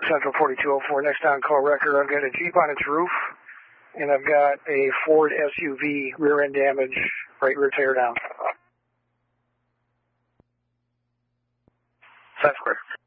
Central 4204, next on call record. I've got a Jeep on its roof, and I've got a Ford SUV rear end damage, right rear tire down. That's correct.